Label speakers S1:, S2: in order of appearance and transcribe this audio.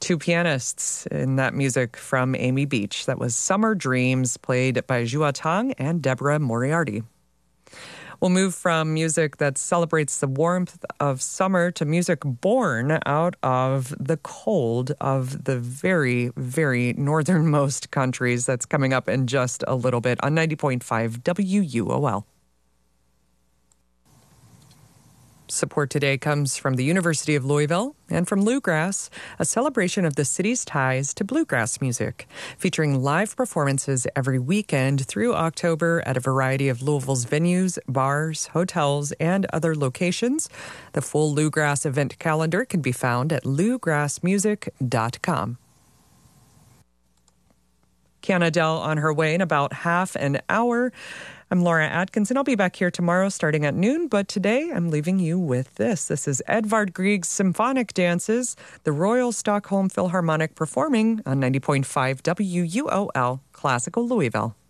S1: Two pianists in that music from Amy Beach. That was Summer Dreams, played by Jua Tang and Deborah Moriarty. We'll move from music that celebrates the warmth of summer to music born out of the cold of the very, very northernmost countries. That's coming up in just a little bit on 90.5 WUOL. Support today comes from the University of Louisville and from Bluegrass, a celebration of the city's ties to bluegrass music, featuring live performances every weekend through October at a variety of Louisville's venues, bars, hotels, and other locations. The full Bluegrass event calendar can be found at bluegrassmusic.com. Kiana Dell on her way in about half an hour. I'm Laura Atkinson. I'll be back here tomorrow starting at noon, but today I'm leaving you with this. This is Edvard Grieg's Symphonic Dances, the Royal Stockholm Philharmonic performing on 90.5 WUOL Classical Louisville.